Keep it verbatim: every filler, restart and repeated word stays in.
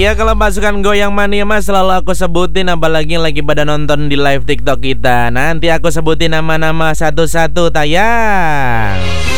Ya kalau pasukan goyang mania mas selalu aku sebutin, apalagi yang lagi pada nonton di live TikTok kita. Nanti aku sebutin nama-nama satu-satu tayang.